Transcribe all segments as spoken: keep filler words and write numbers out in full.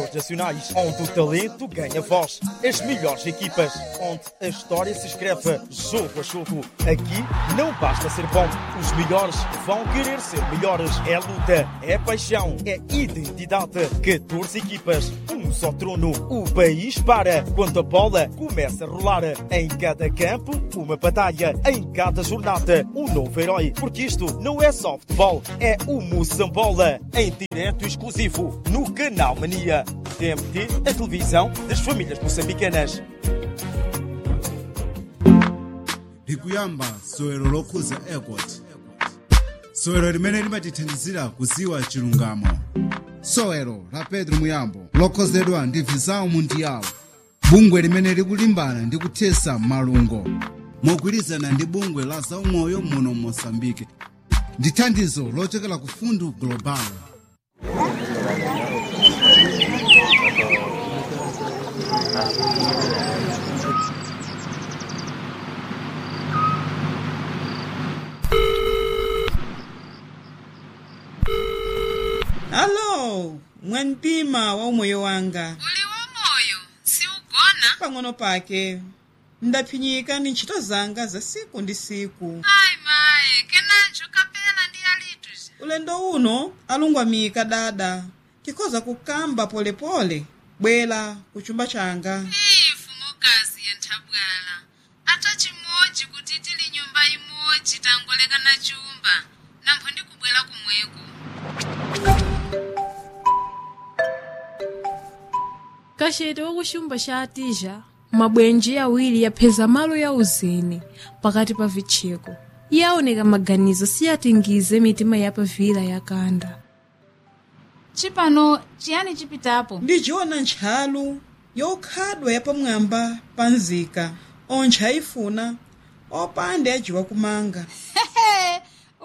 jogadores nacionais, onde o talento ganha voz. As melhores equipas, onde a história se escreve jogo a jogo. Aqui não basta ser bom, os melhores vão querer ser melhores. É luta, é paixão, é identidade. catorze equipas, um só trono. O país para quando a bola começa a rolar. Em cada campo, uma batalha. Em cada jornada, um novo herói. Porque isto não é só futebol, é o Moçambola. Em direto exclusivo, no Canal Mania. T M T, a televisão das famílias moçambicanas. Likuyamba soero lokhuza airport. Soero limene limatithandizira kuziwa chilungamo. Soero la Pedro Muyambo lokhozedwa ndi Visão Mundial. Bungwe limene likulimbana ndi kuthesa malungo mogwirizana ndi bungwe la zaumoyo muno Mozambique. Ndi thandizo lochokera ku Fundo Global. Allo, mwantima wa umoyo wanga. Uli umoyo, si ugona? Pang'ono pake, ndaphinyika ni ntchito zanga za siku ndi siku. Ai maye, kenanjo kapela ndi alitus. Ulendo uno, alungwamika dada. Tikoza kukamba pole pole, bwela kuchumba changa. Ifu mukazi ya ntabwala. Ata chimoji kutitili nyumba imoji tangoleka na chumba. Nampo ndi kubwela kumweko. Kachete wakuchumba cha Atija, mabwenji awiri yapheza malo ya uzeni pakati pa vicheko. Yaoneka maganizo siyatingize mitima yapavila yakanda. Chipano, chiyani chipitapo? Ndijiona ntchalu yokhadwa yapamwamba panzika. Ontcha ifuna, opande ajiwa kumanga. Hehe,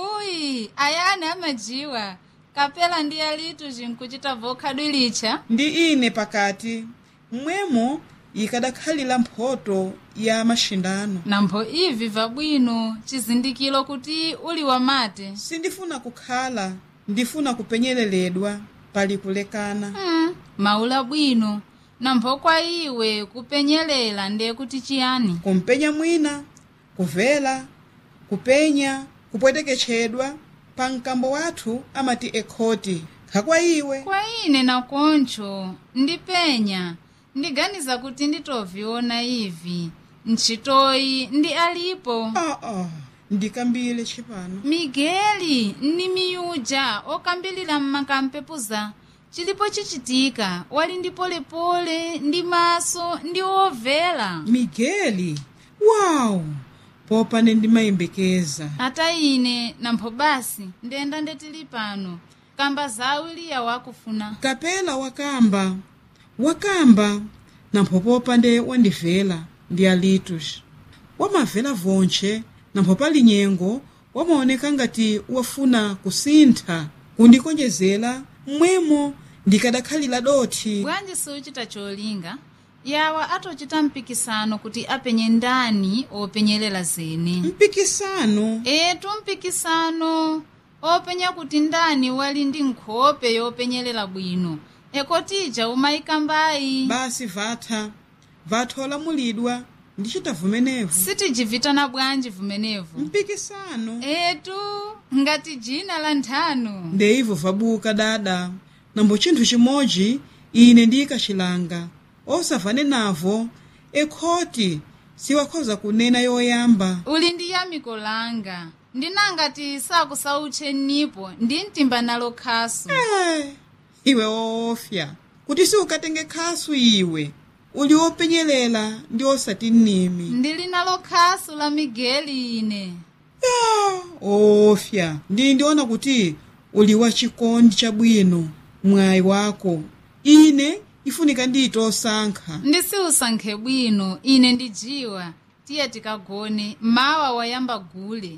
ui, ayane amajiwa. Kapela ndi alitu zinkuchita vokhadwa ilicha. Ndi ine pakati, mwemo ikadakhalira mphoto ya mashindano. Nampo ivi vabwino, chizindikilo kuti uli wamate. Sindifuna kukhala, ndifuna kupenyeleredwa pali kulekana. Hmm, maula bwino. Nampo kwa iwe kupenyelela ndiye kuti chiyani? Kumpenya mwina, kuvela, kupenya, kupweteketchedwa, pa mkambo wathu amati ekhoti. Khakwa iwe. Kwa ine na koncho, ndipenya, ndiganiza kuti nditoviona ivi. Nchitoyi, ndi alipo. Ah, ah, ndikambile chipano. Migeli, ni miyuja, okambilila mmakampepuza. Chilipo chichitika, wali ndi pole pole, ndi maso, ndi ovela. Migeli, wow! Popa ndi mayembekeza. Ata ine, nampo basi, ndenda ndetili pano. Kamba zawili ya wakufuna. Kapela wakamba. Wakamba, nampo popa ndi wandivela, ndi alitus. Wamavela vonche, nampo pali nyengo, wamaoneka ngati wafuna kusintha. Kundikonjezela, mwemo, ndikadakhalira doti. Bwanji suchita cholinga, yawa atochita mpikisano kuti apenye ndani openyelela zene. Mpikisano? Etu mpikisano, openya kuti ndani wali ndi nkhope yopenyelela bwino. Ekotija umaikambayi. Basi vatha, vatha olamulidwa, ndichita vumenevu. Sitijivitana bwanji vumenevu. Mpikisano? Etu, ngati jina la nthano. Ndeivo vabuka dada, nambo chinthu chimoji, ine ndikachilanga. Osavane navo, ekhoti, siwakhoza kunena yoyamba. Uli ndi yamiko langa. Ndinangati sakusauche nipo, ndi ntimba nalo khasu. Eh, iwe ofya. Kuti si ukatenge khasu iwe. Uli openyelela ndi osati nimi. Ndili nalo khasu la Migeli ine. Ya, ofya. Ndi ndiona kuti uli wachikondi chabwino, mwayi wako. Ine, ifunika ndito osankha. Ndisi usankhe bwino, ine ndijiwa. Tiye tikagone, mawa wayamba gule.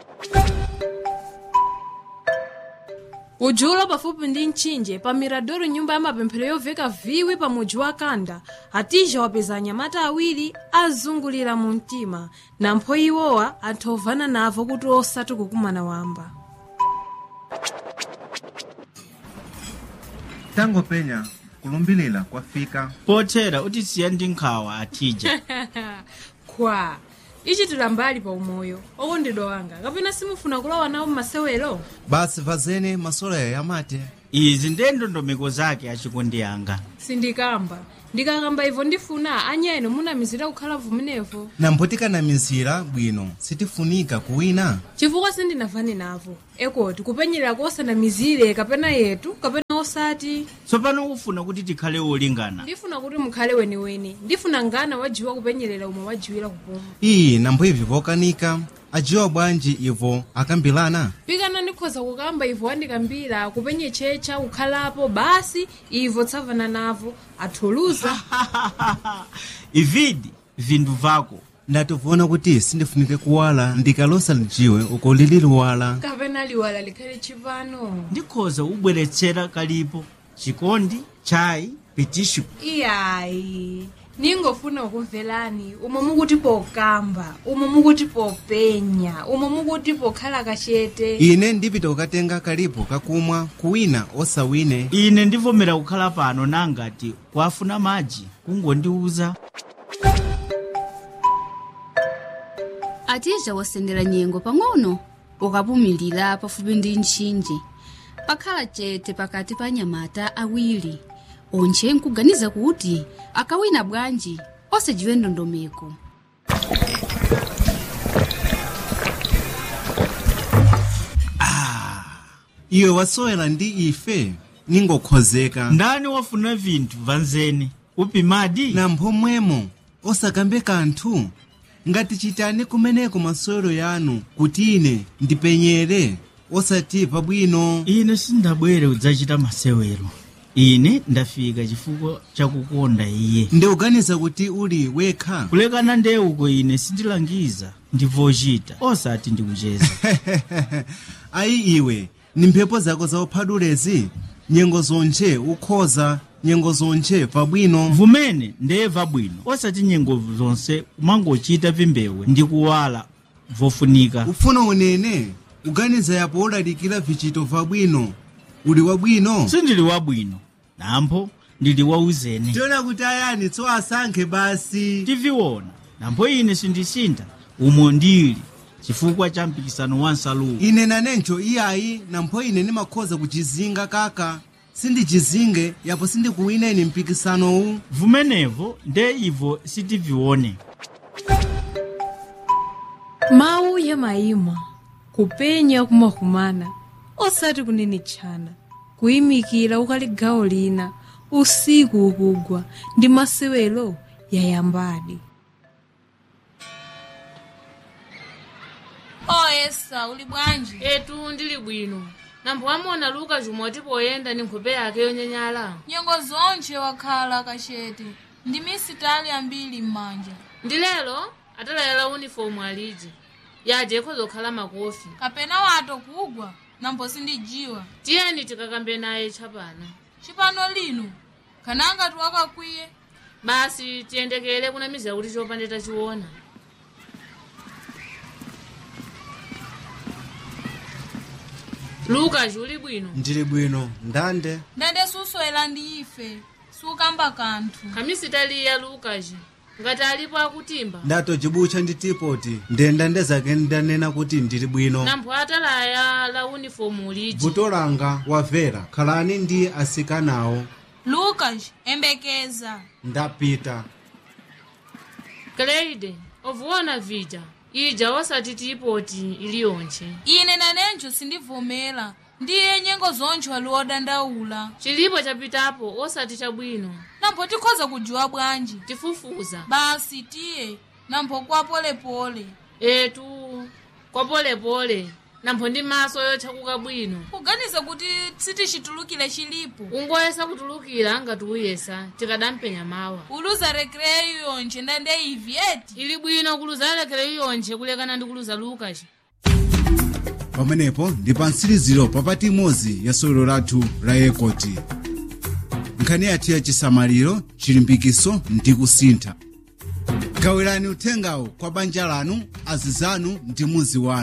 Ujulo pafupi ndi mchinje pa Miradoro nyumba ya mapemphero yoveka viwi pa muji wa Kanda. Atija wapeza anyamata awiri azungulira mu mtima, nampho iwowa athovana navo kuti osati kukumana wamba. Tango penya, kulumbilira kwafika. pothera utisiya ndi nkhawa atija. kwa ichi tilambali pa umoyo okondedwa wanga kapena simufuna kulowa nawo mmasewero. Basi vazeni masoloya yamate. izi ndiye ndondomeko zake achikondi yanga. sindikamba ndikakamba ivo ndifuna anyeno munamizira kukhala vumenevo. nambotikanamizira bwino sitifunika kuwina. chifukwa sindinavane navo ekoti kupenyerera kosanamizire kapena yetu kapena osati. tsopano ufuna kuti tikhale olingana. ndifuna kuti mukhale weniweni ndifuna ngana wajiwa kupenyerera umwe wajiwira kupuma. iyi nambo ivi vokanika ajiwa bwanji ivo akambilana. pikana ndikhoza kukamba ivo andikambira kupenye checha kukhalapo basi ivo tsavana navo athuluza. ividi vindu vako. ndatovona kuti sindifunike kuwala ndikalosa lijiwe uko lili liwala. kapena liwala likhale chipano. ndikhoza ubweretsera kalipo chikondi chai pitishu. iyayi ningofuna ukumvelani umwe mukuti pokamba umwe mukuti popenya umwe mukuti pokhala kachete. ine ndipita kukatenga kalipo kakumwa kuwina osawine. ine ndivomera kukhala pano nangati kwafuna madzi kungondiuza. atija wasendera nyengo pang'ono ukapumilira pafupi ndi ntchinji pakhala chete pakati pa anyamata awiri onche nkuganiza kuti akawina bwanji osajiwe ndondomeko. ah, iwe wasowera ndi ife ningokhozeka. ndani wafuna vinthu vanzeni upimadi. nambo mwemo osakambe kanthu ngati chitani kumeneko masewero yanu kuti ine ndipenyere osati pabwino. ine sindabwere udzachita masewero. ine ndafika chifukwa chakukonda iye. ndikuganiza kuti uli wekha. kulekana ndeuko ine sindilangiza ndivochita osati ndikucheza. ayi iwe ni mphepo zako zauphadulezi nyengo zonche ukhoza nyengo zonche pabwino. vumene ndeva bwino osati nyengo zonse umangochita vimbewe ndi kuwala vofunika. ufuna unene uganiza yapo ulalikira vichito vabwino uli wabwino. sindili wabwino nampo ndili wauzene. tiona kuti ayani tso asankhe basi. tiviona nampo ine sindisinda umo ndili chifukwa cha mpikisano wa nsalu. ine nanencho iyayi nampo ine nimakhoza kuchizinga kaka sindichizinge yapo sindikuwina ine mpikisanowu. vumenevo nde ivo sitivione. mawu ya mayima kupenya kumakumana osati kunenetchana kuyimikira ukali gawo lina usiku ukugwa ndi masewero yayambadi. oyesa uli bwanji? etu ndili bwino nambo amona luka jumoti poyenda ni nkhope yake yonyenyala. nyengo zonche wakhala kachete ndi misitali ambiri m'manja. ndi lero atalayala unifomu aliji yaje khozokhala makofi kapena wato kugwa nambo sindijiwa. tiyeni tikakambe naye chapana. chipano lino kananga tuwakakwiye basi tiyendekele kunamiza kuti chopande tachiona. luka juli bwino. ndili bwino ndande. ndande suswera ndi ife sukamba kanthu. khamisitaliya lukaji ngati alipo akutimba. ndatojibucha ndi tipoti ndenda ndezake ndanena kuti ndili bwino. nambo atalaya la unifomu uliji. vuto langa wavera khalani ndi asikanawo. lukas embekeza ndapita. kleide ovuona vija ija osati tipoti iliyonche. ine nanencho sindivomera ndiye nyengo zoncho ali odandaula. chilipo chapitapo osati chabwino. nambo tikhoza kujiwa bwanji? tifufuza basi tiye nambo kwa polepole. etu kwa polepole nambo ndi maso yochakuka bwino. kuganiza kuti sitichitulukire chilipo. ungoyesa kutulukira ngati uyesa tikadampenya mawa. uluza rekreyo yonche ndande ivi eti. ili bwino kuluza rekreyo yonche kulekana ndi kuluza lukaci. pamenepo ndi pa mtsiriziro papati imodzi ya sewero lathu la ekoti. nkhani yathu ya chisamaliro chilimbikiso ndi kusintha. gawirani uthengawo kwa banja lanu azizanu ndi muzi wanu.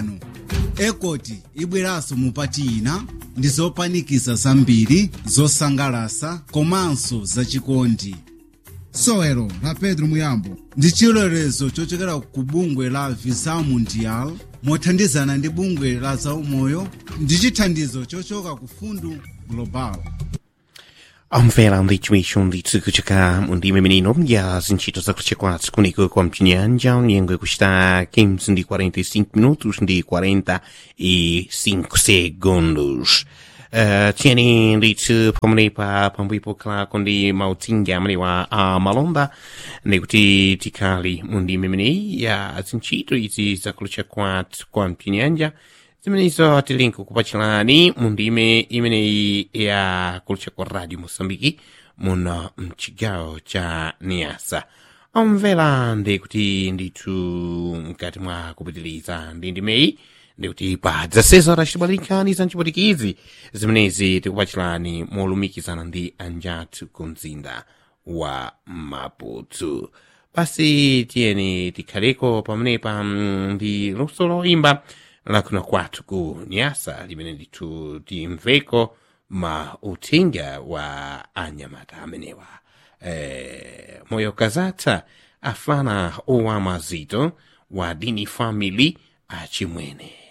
ekoti ibweranso mupati ina ndi zopanikiza zambiri zosangalasa komanso zachikondi. Sowelo la Pedro Muyambo ndi chilolezo chochokera ku bungwe la Visa Mundial mothandizana ndi bungwe la zaumoyo ndi chithandizo chochoka ku Fundu Global. Omvera ndichimisho nditsikuchika mundime menino ya zinchito zakuchekwatsi kuniko kwa mchinyanja nyengo kusta quinze ndi quarenta e cinco minutos ndi quarenta e cinco segundos. Uh, tieni ndithu pamenepa pambuipo klako ndi mautsinga amenewa a malonda ndikuti tikali mundime meneyi ya zinchito izi zakuchekwatsi kwa mchinyanja zimenezo tilinko kupachilani mundime imeneyi ya kulcha kwa Radio Mosambiki muna mchigawo cha Niasa. Omvera ndikuti ndithu mkati mwa kupitiliza ndi ndimeyi ndikuti pa dzasezo rachitibalikani za nchipatikizi zimenezi tikupachilani molumikizana ndi anjathu ku mzinda wa Maputo. Basi tieni tikhaleko pamenepa ndi luso loimba lakuna kwathu ku Niasa limene ndithu timveko ma uthenga wa anyamata amenewa. E, moyo kazatha afana owamazito wa dini family achimwene.